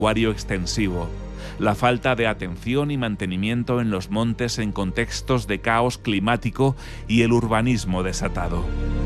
acuario extensivo, la falta de atención y mantenimiento en los montes en contextos de caos climático y el urbanismo desatado.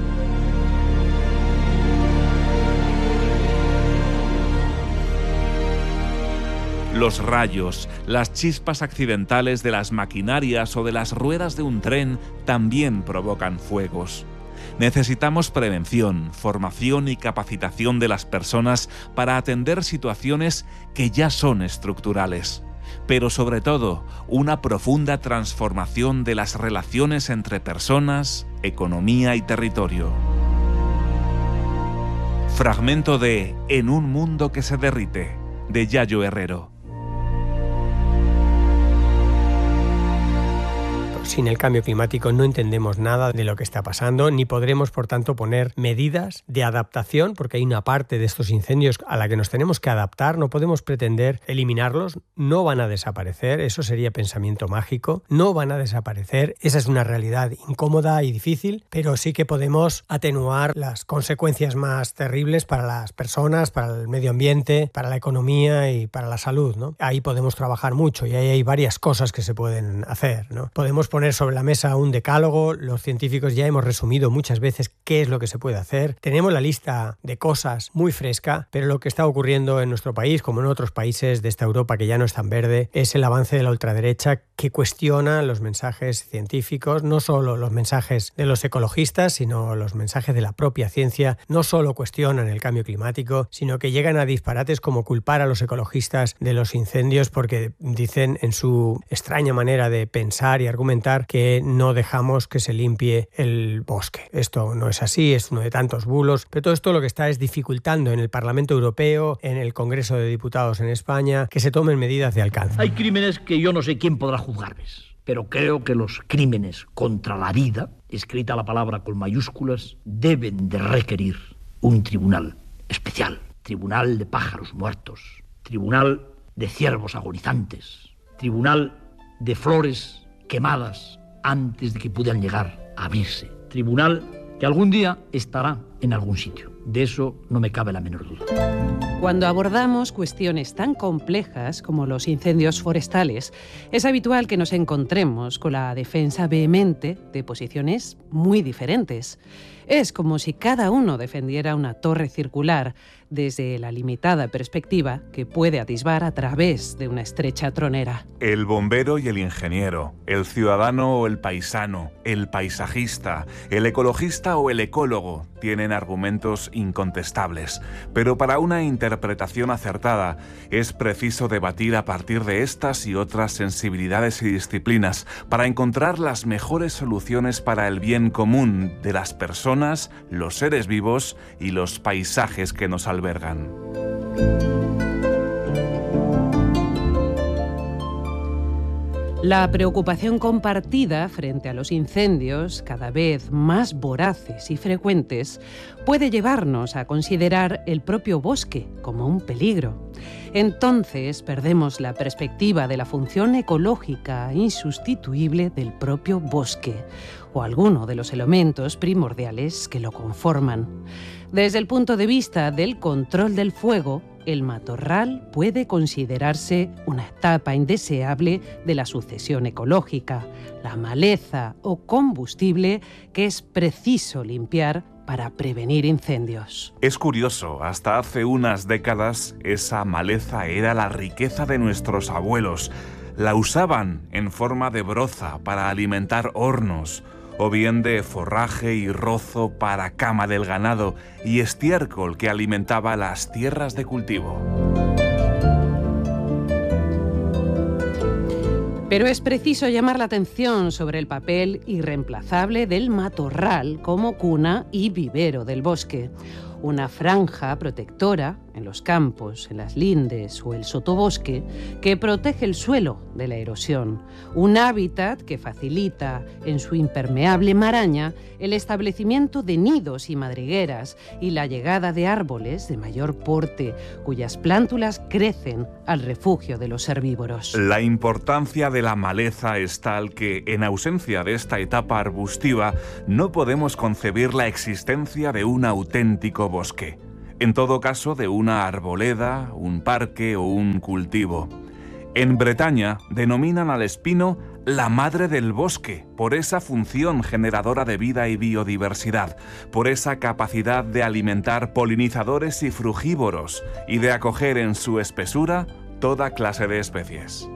Los rayos, las chispas accidentales de las maquinarias o de las ruedas de un tren también provocan fuegos. Necesitamos prevención, formación y capacitación de las personas para atender situaciones que ya son estructurales. Pero sobre todo, una profunda transformación de las relaciones entre personas, economía y territorio. Fragmento de En un mundo que se derrite, de Yayo Herrero. Sin el cambio climático no entendemos nada de lo que está pasando, ni podremos, por tanto, poner medidas de adaptación, porque hay una parte de estos incendios a la que nos tenemos que adaptar. No podemos pretender eliminarlos, no van a desaparecer, eso sería pensamiento mágico, no van a desaparecer, esa es una realidad incómoda y difícil, pero sí que podemos atenuar las consecuencias más terribles para las personas, para el medio ambiente, para la economía y para la salud, ¿no? Ahí podemos trabajar mucho y ahí hay varias cosas que se pueden hacer, ¿no? Podemos poner sobre la mesa un decálogo, los científicos ya hemos resumido muchas veces qué es lo que se puede hacer. Tenemos la lista de cosas muy fresca, pero lo que está ocurriendo en nuestro país, como en otros países de esta Europa que ya no es tan verde, es el avance de la ultraderecha que cuestiona los mensajes científicos, no solo los mensajes de los ecologistas, sino los mensajes de la propia ciencia. No solo cuestionan el cambio climático, sino que llegan a disparates como culpar a los ecologistas de los incendios porque dicen en su extraña manera de pensar y argumentar que no dejamos que se limpie el bosque. Esto no es así, es uno de tantos bulos, pero todo esto lo que está es dificultando en el Parlamento Europeo, en el Congreso de Diputados en España, que se tomen medidas de alcance. Hay crímenes que yo no sé quién podrá juzgarles, pero creo que los crímenes contra la vida, escrita la palabra con mayúsculas, deben de requerir un tribunal especial, tribunal de pájaros muertos, tribunal de ciervos agonizantes, tribunal de flores quemadas antes de que pudieran llegar a abrirse. Tribunal que algún día estará en algún sitio. De eso no me cabe la menor duda. Cuando abordamos cuestiones tan complejas como los incendios forestales, es habitual que nos encontremos con la defensa vehemente de posiciones muy diferentes. Es como si cada uno defendiera una torre circular desde la limitada perspectiva que puede atisbar a través de una estrecha tronera. El bombero y el ingeniero, el ciudadano o el paisano, el paisajista, el ecologista o el ecólogo tienen argumentos incontestables, pero para una interpretación acertada es preciso debatir a partir de estas y otras sensibilidades y disciplinas para encontrar las mejores soluciones para el bien común de las personas, los seres vivos y los paisajes que nos albergan. La preocupación compartida frente a los incendios, cada vez más voraces y frecuentes, puede llevarnos a considerar el propio bosque como un peligro. Entonces perdemos la perspectiva de la función ecológica insustituible del propio bosque o alguno de los elementos primordiales que lo conforman. Desde el punto de vista del control del fuego, el matorral puede considerarse una etapa indeseable de la sucesión ecológica, la maleza o combustible que es preciso limpiar para prevenir incendios. Es curioso, hasta hace unas décadas esa maleza era la riqueza de nuestros abuelos. La usaban en forma de broza para alimentar hornos, o bien de forraje y rozo para cama del ganado y estiércol que alimentaba las tierras de cultivo. Pero es preciso llamar la atención sobre el papel irreemplazable del matorral como cuna y vivero del bosque. Una franja protectora en los campos, en las lindes o el sotobosque que protege el suelo de la erosión. Un hábitat que facilita en su impermeable maraña el establecimiento de nidos y madrigueras y la llegada de árboles de mayor porte cuyas plántulas crecen al refugio de los herbívoros. La importancia de la maleza es tal que, en ausencia de esta etapa arbustiva, no podemos concebir la existencia de un auténtico bosque. en todo caso de una arboleda, un parque o un cultivo. En Bretaña denominan al espino la madre del bosque, por esa función generadora de vida y biodiversidad, por esa capacidad de alimentar polinizadores y frugívoros y de acoger en su espesura toda clase de especies.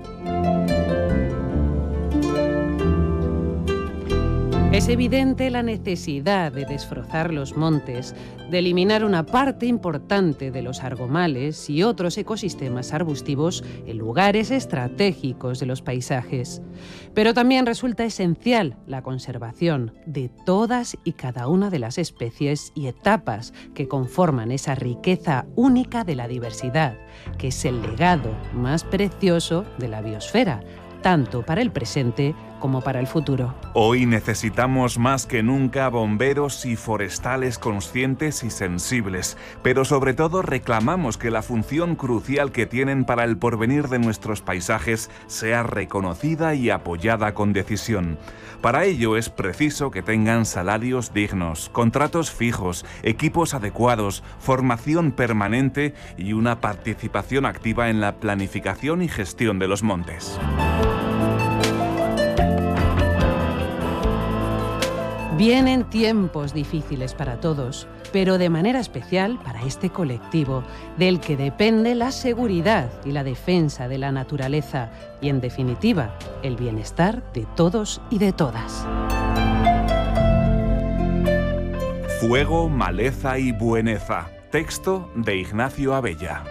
Es evidente la necesidad de desbrozar los montes, de eliminar una parte importante de los argomales y otros ecosistemas arbustivos en lugares estratégicos de los paisajes. Pero también resulta esencial la conservación de todas y cada una de las especies y etapas que conforman esa riqueza única de la diversidad, que es el legado más precioso de la biosfera, tanto para el presente como para el futuro. Hoy necesitamos más que nunca bomberos y forestales conscientes y sensibles, pero sobre todo reclamamos que la función crucial que tienen para el porvenir de nuestros paisajes sea reconocida y apoyada con decisión. Para ello es preciso que tengan salarios dignos, contratos fijos, equipos adecuados, formación permanente y una participación activa en la planificación y gestión de los montes. Vienen tiempos difíciles para todos, pero de manera especial para este colectivo, del que depende la seguridad y la defensa de la naturaleza y, en definitiva, el bienestar de todos y de todas. Fuego, maleza y bueneza. Texto de Ignacio Abella.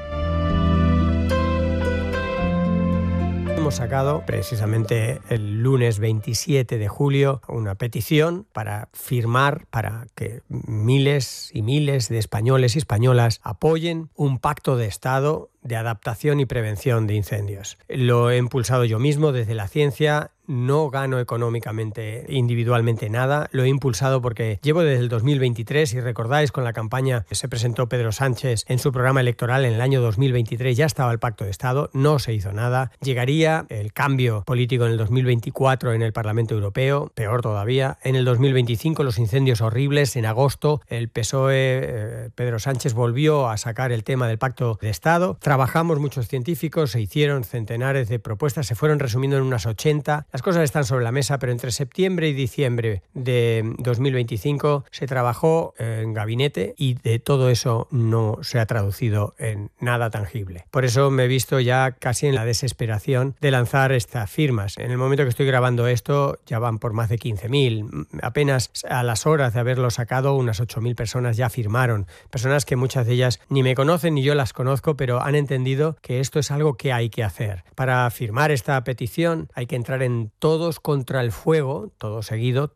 Hemos sacado precisamente el lunes 27 de julio una petición para firmar, para que miles y miles de españoles y españolas apoyen un pacto de Estado de adaptación y prevención de incendios. Lo he impulsado yo mismo desde la ciencia. No gano económicamente, individualmente nada. Lo he impulsado porque llevo desde el 2023, si recordáis, con la campaña que se presentó Pedro Sánchez en su programa electoral en el año 2023, ya estaba el Pacto de Estado, no se hizo nada. Llegaría el cambio político en el 2024 en el Parlamento Europeo, peor todavía. En el 2025 los incendios horribles. En agosto el PSOE, Pedro Sánchez, volvió a sacar el tema del Pacto de Estado. Trabajamos muchos científicos, se hicieron centenares de propuestas, se fueron resumiendo en unas 80. Las cosas están sobre la mesa, pero entre septiembre y diciembre de 2025 se trabajó en gabinete y de todo eso no se ha traducido en nada tangible. Por eso me he visto ya casi en la desesperación de lanzar estas firmas. En el momento que estoy grabando esto ya van por más de 15.000. Apenas a las horas de haberlo sacado, unas 8.000 personas ya firmaron. Personas que muchas de ellas ni me conocen ni yo las conozco, pero han entendido que esto es algo que hay que hacer. Para firmar esta petición hay que entrar en Todos contra el Fuego, todo seguido,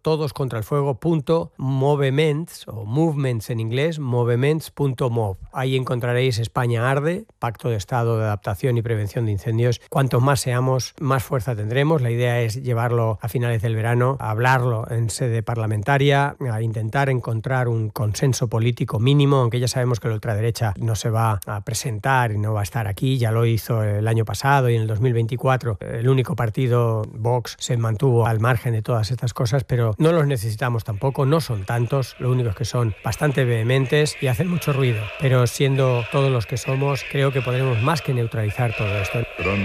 todoscontraelfuego.movements o movements en inglés, movements.mov. Ahí encontraréis España Arde, Pacto de Estado de Adaptación y Prevención de Incendios. Cuantos más seamos, más fuerza tendremos. La idea es llevarlo a finales del verano, a hablarlo en sede parlamentaria, a intentar encontrar un consenso político mínimo, aunque ya sabemos que la ultraderecha no se va a presentar y no va a estar aquí. Ya lo hizo el año pasado y en el 2024 el único partido, Vox, se mantuvo al margen de todas estas cosas, pero no los necesitamos tampoco, no son tantos, lo único es que son bastante vehementes y hacen mucho ruido, pero siendo todos los que somos, creo que podremos más que neutralizar todo esto.